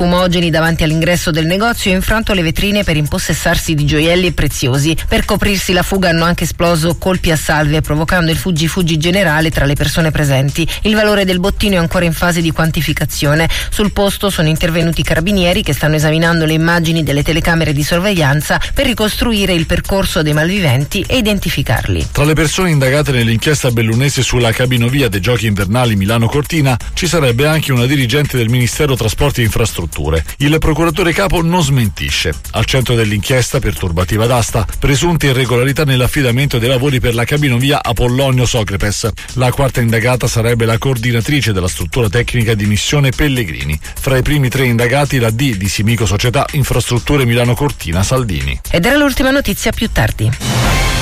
fumogeni davanti all'ingresso del negozio e infranto le vetrine per impossessarsi di gioielli e preziosi. Per coprirsi la fuga hanno anche esploso colpi a salve, provocando il fuggi generale tra le persone presenti. Il valore del bottino è ancora in fase di quantificazione. Sul posto sono intervenuti i carabinieri che stanno esaminando le immagini delle telecamere di sorveglianza per ricostruire il percorso dei malviventi e identificarli. Tra le persone indagate nell'inchiesta bellunese sulla cabinovia dei Giochi Invernali Milano-Cortina ci sarebbe anche una dirigente del Ministero Trasporti e Infrastrutture. Il procuratore capo non smentisce. Al centro dell'inchiesta, perturbativa d'asta, presunte irregolarità nell'affidamento dei lavori per la cabinovia Apollonio-Socrepes. La quarta indagata sarebbe la coordinatrice della struttura tecnica di missione Pellegrini. Fra i primi 3 indagati la D di Simico Società Infrastrutture Milano Cortina Saldini. Ed era l'ultima notizia, più tardi.